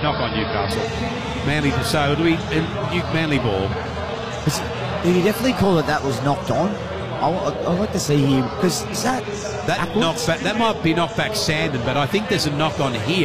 knock on Newcastle. Manly, so it'll be a Manly ball. Did you definitely call it that was knocked on? I'd like to see him, because is that knockback? That might be knockback Sandon, but I think there's a knock on here.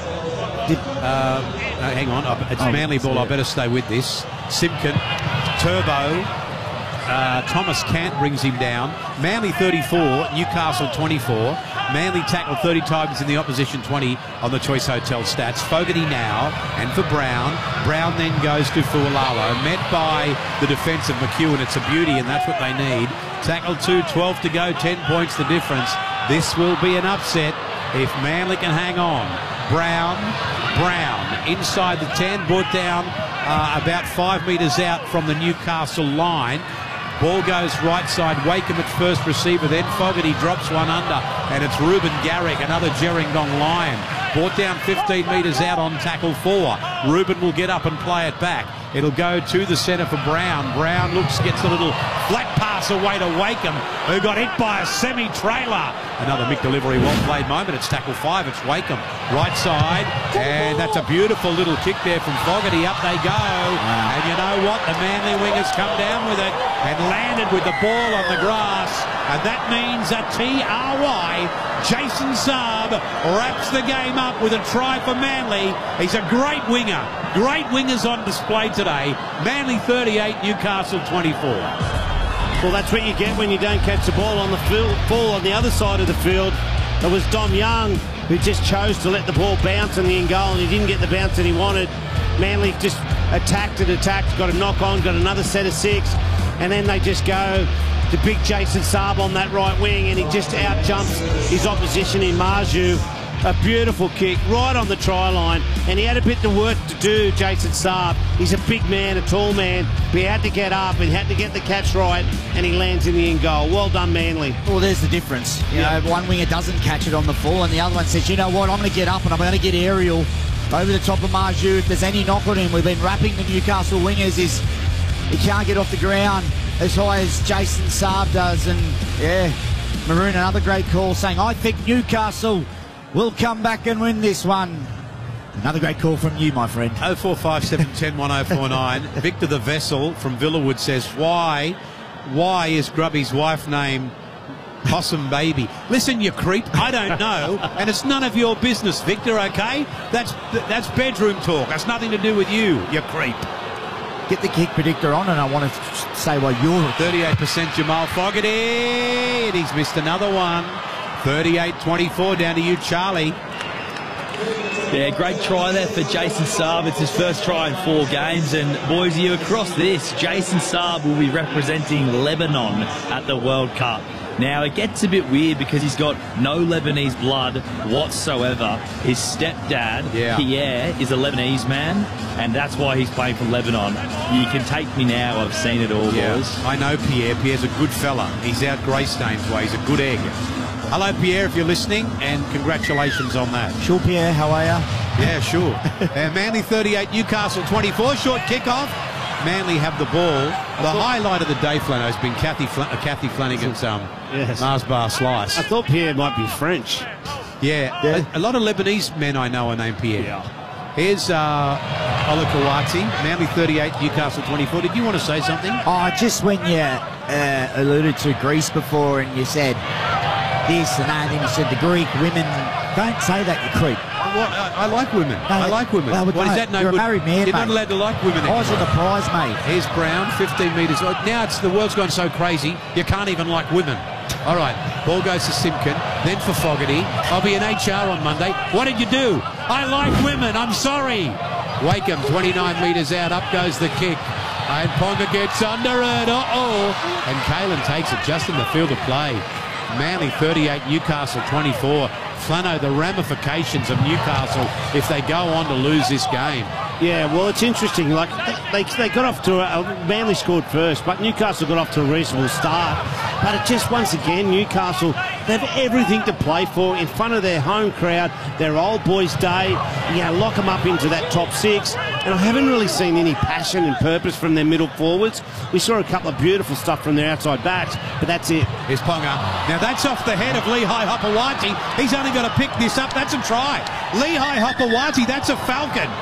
Hang on, it's Manly ball. I better stay with this. Simpkin, Turbo, Thomas Cant brings him down. Manly 34, Newcastle 24. Manly tackled 30 times in the opposition 20 on the Choice Hotel stats. Fogarty now, and for Brown. Brown then goes to Fualalo, met by the defence of McEwen. It's a beauty, and that's what they need. Tackle 2, 12 to go, 10 points the difference. This will be an upset if Manly can hang on. Brown, inside the 10, brought down about 5 metres out from the Newcastle line. Ball goes right side, Wakeham at first receiver, then Fogarty drops one under, and it's Ruben Garrick, another Gerringong Lion. Brought down 15 metres out on tackle 4. Ruben will get up and play it back. It'll go to the centre for Brown. Brown gets a little flat pass away to Wakeham, who got hit by a semi-trailer. Another Mick Delivery well-played moment. It's tackle 5. It's Wakeham. Right side. And that's a beautiful little kick there from Fogarty. Up they go. Wow. And you know what? The Manly wingers come down with it and landed with the ball on the grass. And that means a TRY. Jason Saab wraps the game up with a try for Manly. He's a great winger. Great wingers on display today. Manly 38, Newcastle 24. Well, that's what you get when you don't catch the ball on the field. Ball on the other side of the field. It was Dom Young who just chose to let the ball bounce in the end goal, and he didn't get the bounce that he wanted. Manly just attacked, got a knock on, got another set of 6, and then they just go to big Jason Saab on that right wing, and he just out-jumps his opposition in Marju. A beautiful kick right on the try line, and he had a bit of work to do, Jason Saab. He's a big man, a tall man, but he had to get up and had to get the catch right, and he lands in the end goal. Well done, Manly. Well, there's the difference. You know, one winger doesn't catch it on the full, and the other one says, you know what, I'm going to get up and I'm going to get aerial over the top of Marju. If there's any knock on him, we've been wrapping the Newcastle wingers, he can't get off the ground as high as Jason Saab does. And yeah, Maroon, another great call, saying, I think Newcastle will come back and win this one. Another great call from you, my friend. 0457 10 1049. Victor the Vessel from Villawood says, why is Grubby's wife named Possum Baby? Listen, you creep, I don't know, and it's none of your business, Victor, okay? That's bedroom talk. That's nothing to do with you creep. Get the kick predictor on, and I want to say why you're 38% Jamal Fogarty, and he's missed another one. 38-24, down to you, Charlie. Yeah, great try there for Jason Saab. It's his first try in 4 games, and boys, you across this, Jason Saab will be representing Lebanon at the World Cup. Now, it gets a bit weird because he's got no Lebanese blood whatsoever. His stepdad, Pierre, is a Lebanese man, and that's why he's playing for Lebanon. You can take me now. I've seen it all, boys. I know Pierre. Pierre's a good fella. He's out Greystanes way. He's a good egg. Hello, Pierre, if you're listening, and congratulations on that. Sure, Pierre, how are you? Yeah, sure. Manly 38, Newcastle 24. Short kickoff. Manly have the ball. The highlight of the day, Flano, has been Kathy Flanagan's Mars Bar Slice. I thought Pierre might be French. Yeah. A lot of Lebanese men I know are named Pierre. Yeah. Here's Ola Kawati, Manly 38, Newcastle 24. Did you want to say something? Oh, just when you alluded to Greece before and you said this and that, and then you said the Greek women, don't say that, you creep. Well, I like women. No, I like women. Well, what is that? No, you're a married man, You're not allowed to like women anymore. Eyes on the prize, mate. Here's Brown, 15 metres. Now the world's gone so crazy, you can't even like women. All right, ball goes to Simpkin, then for Fogarty. I'll be in HR on Monday. What did you do? I like women, I'm sorry. Wakeham, 29 metres out, up goes the kick. And Ponga gets under it, And Kalen takes it just in the field of play. Manly 38, Newcastle 24. Flano, the ramifications of Newcastle if they go on to lose this game. Yeah, well, it's interesting. Like they got off to Manly scored first, but Newcastle got off to a reasonable start. But it just, once again, Newcastle, they have everything to play for in front of their home crowd, their old boys' day. Lock them up into that top 6. And I haven't really seen any passion and purpose from their middle forwards. We saw a couple of beautiful stuff from their outside backs, but that's it. Here's Ponga. Now that's off the head of Lehigh Hopewati. He's only got to pick this up. That's a try. Lehigh Hopewati, that's a falcon.